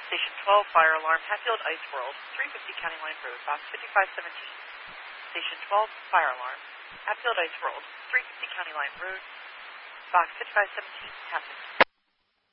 Station 12, fire alarm, Hatfield Ice World, 350 County Line Road, box 5517. Station 12, fire alarm, Hatfield Ice World, 350 County Line Road, box 5517, Hatfield.